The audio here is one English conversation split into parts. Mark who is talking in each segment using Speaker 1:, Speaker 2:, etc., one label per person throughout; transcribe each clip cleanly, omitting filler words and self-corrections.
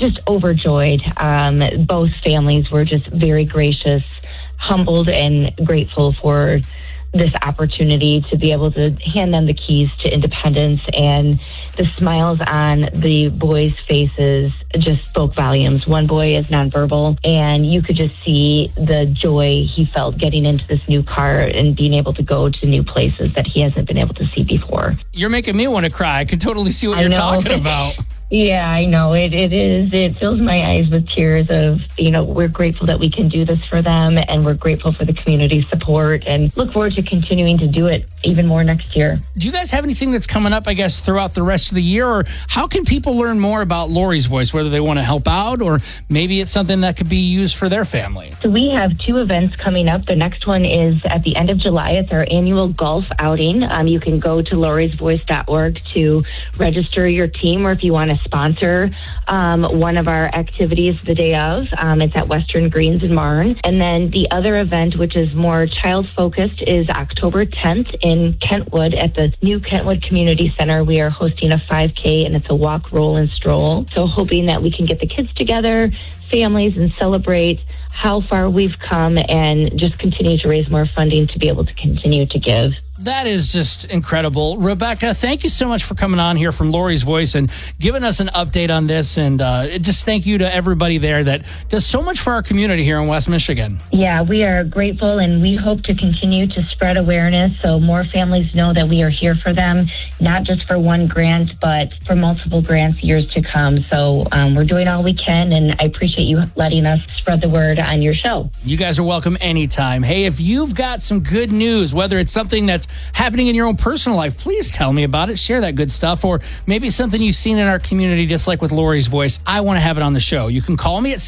Speaker 1: just overjoyed. Both families were just very gracious, humbled, and grateful for this opportunity to be able to hand them the keys to independence, and the smiles on the boys' faces just spoke volumes. One boy is nonverbal, and you could just see the joy he felt getting into this new car and being able to go to new places that he hasn't been able to see before.
Speaker 2: You're making me want to cry. I can totally see what you're talking about.
Speaker 1: Yeah, I know. It is. It fills my eyes with tears of, we're grateful that we can do this for them, and we're grateful for the community support, and look forward to continuing to do it even more next year.
Speaker 2: Do you guys have anything that's coming up, I guess, throughout the rest of the year? Or how can people learn more about Lori's Voice, whether they want to help out or maybe it's something that could be used for their family?
Speaker 1: So we have 2 events coming up. The next one is at the end of July. It's our annual golf outing. You can go to lorisvoice.org to register your team, or if you want to sponsor one of our activities the day of. It's at Western Greens in Marne. And then the other event, which is more child-focused, is October 10th in Kentwood at the new Kentwood Community Center. We are hosting a 5K, and it's a walk, roll, and stroll. So hoping that we can get the kids together, families, and celebrate how far we've come and just continue to raise more funding to be able to continue to give.
Speaker 2: That is just incredible. Rebecca, thank you so much for coming on here from Lori's Voice and giving us an update on this. And just thank you to everybody there that does so much for our community here in West Michigan.
Speaker 1: Yeah, we are grateful, and we hope to continue to spread awareness so more families know that we are here for them, not just for one grant, but for multiple grants years to come. So we're doing all we can, and I appreciate you letting us spread the word on your show.
Speaker 2: You guys are welcome anytime. Hey, if you've got some good news, whether it's something that's happening in your own personal life, please tell me about it. Share that good stuff. Or maybe something you've seen in our community, just like with Lori's Voice. I want to have it on the show. You can call me at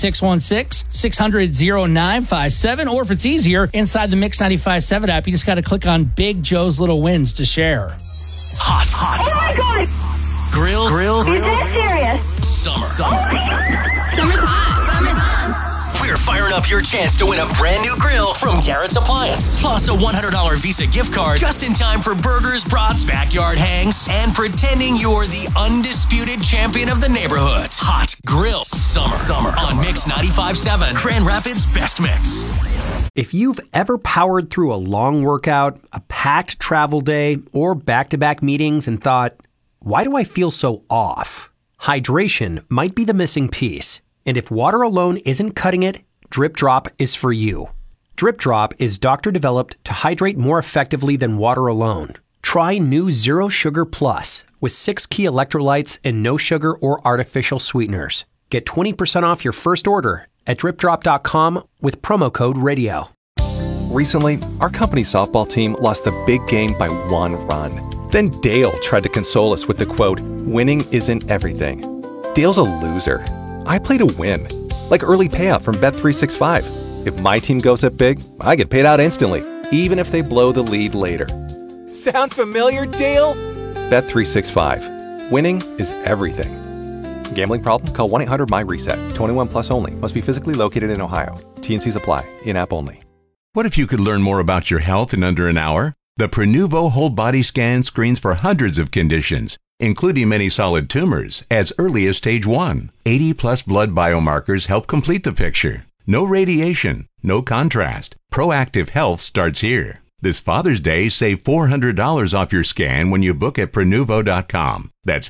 Speaker 2: 616-600-0957. Or if it's easier, inside the Mix 95.7 app, you just got to click on Big Joe's Little Wins to share.
Speaker 3: Hot.
Speaker 4: Oh my God!
Speaker 3: Grill.
Speaker 4: Is that serious?
Speaker 3: Summer.
Speaker 4: Oh my God!
Speaker 5: Summer's hot. Summer's on.
Speaker 3: We're firing up your chance to win a brand new grill from Garrett's Appliance. Plus a $100 Visa gift card just in time for burgers, brats, backyard hangs, and pretending you're the undisputed champion of the neighborhood. Hot Grill Summer on Mix 95.7, Grand Rapids' best mix.
Speaker 6: If you've ever powered through a long workout, a packed travel day, or back-to-back meetings and thought, why do I feel so off? Hydration might be the missing piece. And if water alone isn't cutting it, Drip Drop is for you. Drip Drop is doctor-developed to hydrate more effectively than water alone. Try new Zero Sugar Plus with 6 key electrolytes and no sugar or artificial sweeteners. Get 20% off your first order at dripdrop.com with promo code RADIO.
Speaker 7: Recently, our company softball team lost the big game by 1 run. Then Dale tried to console us with the quote, "Winning isn't everything." Dale's a loser. I play to win, like early payout from Bet365. If my team goes up big, I get paid out instantly, even if they blow the lead later. Sound familiar, Dale? Bet365. Winning is everything. Gambling problem? Call 1-800-MY-RESET. 21 plus only. Must be physically located in Ohio. T&Cs apply. In-app only.
Speaker 8: What if you could learn more about your health in under an hour? The Prenuvo Whole Body Scan screens for hundreds of conditions, including many solid tumors, as early as stage 1. 80-plus blood biomarkers help complete the picture. No radiation, no contrast. Proactive health starts here. This Father's Day, save $400 off your scan when you book at Prenuvo.com. That's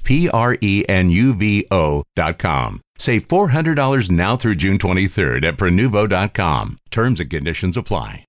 Speaker 8: Prenuvo.com. Save $400 now through June 23rd at Prenuvo.com. Terms and conditions apply.